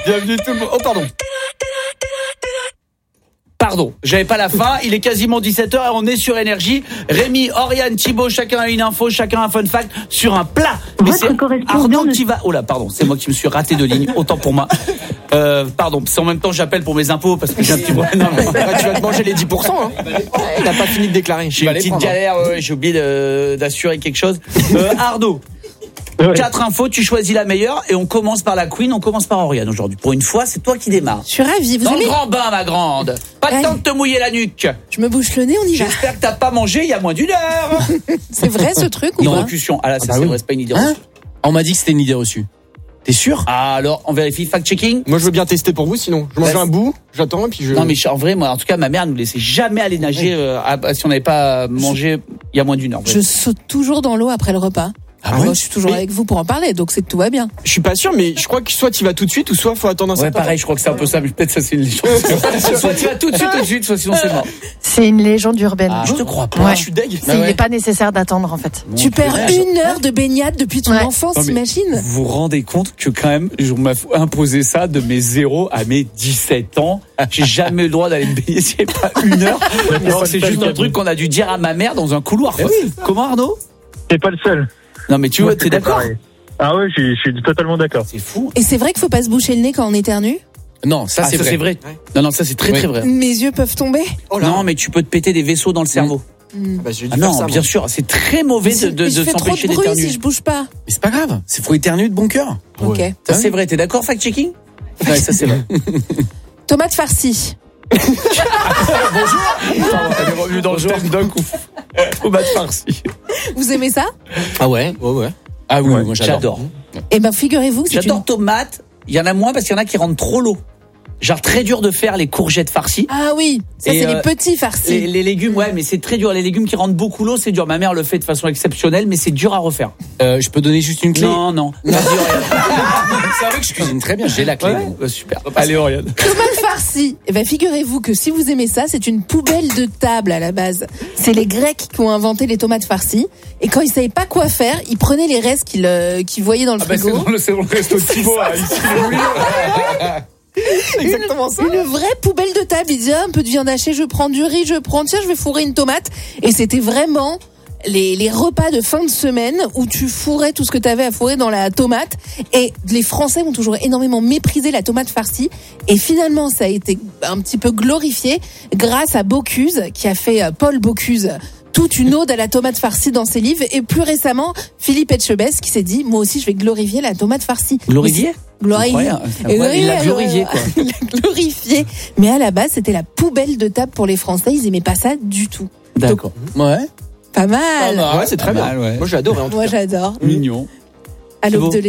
Bienvenue tout le monde. Oh, Pardon, j'avais pas la fin, il est quasiment 17h et on est sur Énergie. Rémi, Oriane, Thibaut, chacun a une info, chacun un fun fact sur un plat. Mais c'est Arnaud qui va... Oh là, pardon, c'est moi qui me suis raté de ligne, autant pour moi. Pardon, c'est en même temps j'appelle pour mes impôts parce que j'ai un petit problème. Non, mais... tu vas te manger les 10%, hein. Il n'a pas fini de déclarer. J'ai une petite galère, j'ai oublié d'assurer quelque chose. Arnaud. 4 infos, tu choisis la meilleure et on commence par la Queen, on commence par Oriane aujourd'hui. Pour une fois, c'est toi qui démarres. Je suis ravie. Dans le grand bain, ma grande. Pas le temps de te mouiller la nuque. Je me bouche le nez, on y va. J'espère que t'as pas mangé il y a moins d'une heure. C'est vrai ce truc ou pas? Élocution. Ah là, ça c'est vrai, c'est pas une idée reçue. On m'a dit que c'était une idée reçue. T'es sûr? Ah alors, on vérifie, fact-checking. Moi je veux bien tester pour vous, sinon je mange un bout, j'attends et puis je... Non mais en vrai, moi en tout cas ma mère nous laissait jamais aller nager si on n'avait pas mangé il y a moins d'une heure. Je saute toujours dans l'eau après le repas. Ah ouais, moi, je suis toujours avec vous pour en parler, donc c'est que tout va bien. Je suis pas sûr, mais je crois que soit tu vas tout de suite ou soit faut attendre un certain temps. Ouais, pareil, je crois que c'est un peu ça, mais peut-être ça c'est une légende. Soit tu vas tout de suite, soit sinon c'est mort. C'est une légende urbaine. Je te crois pas. Ouais. Je suis deg. Il n'est pas nécessaire d'attendre en fait. Bon, tu perds 1 heure de baignade depuis ton enfance, t'imagines? Vous vous rendez compte que quand même, on m'a imposé ça de mes 0 à mes 17 ans. J'ai jamais eu le droit d'aller me baigner s'il n'y avait pas 1 heure. Non, c'est juste un truc qu'on a dû dire à ma mère dans un couloir. Oui. Comment Arnaud? T'es pas le seul. Non mais tu vois, t'es d'accord? Pareil. Ah ouais, je suis totalement d'accord. C'est fou. Et c'est vrai qu'il faut pas se boucher le nez quand on éternue? Non, ça c'est vrai. Ouais. Non, ça c'est très très vrai. Mes yeux peuvent tomber? Non, mais tu peux te péter des vaisseaux dans le cerveau. Non, bien sûr, c'est très mauvais de je fais trop s'empêcher de bruit d'éternuer. si je bouge pas. Mais c'est pas grave, c'est faut éternuer de bon cœur. Ok. Ça c'est vrai, t'es d'accord, fact-checking? Ouais, ça c'est vrai. Tomate farcie. Bonjour. Elle est revenue dans le thème d'un coup. Tomate farcie. Vous aimez ça? Ah ouais. Ah oui, moi j'adore. Eh ben, figurez-vous que j'adore tomate. Il y en a moins parce qu'il y en a qui rendent trop l'eau. Genre très dur de faire les courgettes farcies. Ah oui, ça c'est les petits farcis. Les légumes, ouais, mais c'est très dur. Les légumes qui rendent beaucoup l'eau, c'est dur. Ma mère le fait de façon exceptionnelle, mais c'est dur à refaire. Je peux donner juste une clé? Non. C'est vrai que je cuisine très bien, j'ai la clé. Ouais, super. Allez, Oriane. Tomate farcie. Eh ben, figurez-vous que si vous aimez ça, c'est une poubelle de table à la base. C'est les Grecs qui ont inventé les tomates farcies. Et quand ils savaient pas quoi faire, ils prenaient les restes qu'ils voyaient dans le frigo. C'est dans le resto de Thibaut, là, ici. Exactement ça. Une vraie poubelle de table. Ils disaient un peu de viande hachée, je prends du riz, tiens, je vais fourrer une tomate. Et c'était vraiment les repas de fin de semaine où tu fourrais tout ce que tu avais à fourrer dans la tomate. Et les Français ont toujours énormément méprisé la tomate farcie. Et finalement, ça a été un petit peu glorifié grâce à Bocuse, qui a fait Paul Bocuse, toute une ode à la tomate farcie dans ses livres. Et plus récemment, Philippe Etchebest qui s'est dit, moi aussi, je vais glorifier la tomate farcie. Glorifier? Glorifié. Il l'a glorifié, quoi. Il l'a glorifié. Mais à la base, c'était la poubelle de table pour les Français. Ils aimaient pas ça du tout. D'accord. Ouais. Pas mal. Ouais, c'est très bien. Ouais. Moi j'adore. Moi, j'adore. Mignon. À l'aube de